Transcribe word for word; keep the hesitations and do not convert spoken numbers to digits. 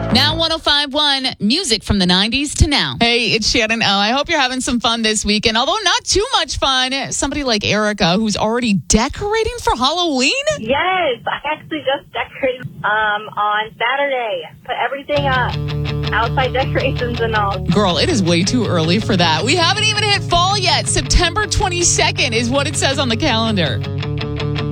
Now one oh five point one, music from the nineties to now. Hey, it's Shannon O. I hope you're having some fun this weekend. Although not too much fun. Somebody like Erica, who's already decorating for Halloween? Yes, I actually just decorated um, on Saturday. Put everything up. Outside decorations and all. Girl, it is way too early for that. We haven't even hit fall yet. September twenty-second is what it says on the calendar.